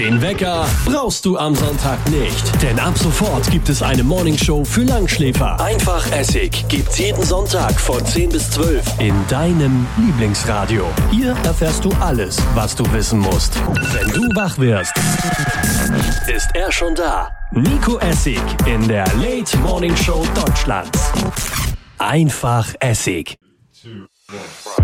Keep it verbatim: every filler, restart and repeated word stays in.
Den Wecker brauchst du am Sonntag nicht, denn ab sofort gibt es eine Morningshow für Langschläfer. Einfach Essig gibt's jeden Sonntag von zehn bis zwölf in deinem Lieblingsradio. Hier erfährst du alles, was du wissen musst. Wenn du wach wirst, ist er schon da. Nico Essig in der Late Morning Show Deutschlands. Einfach Essig. Two, one.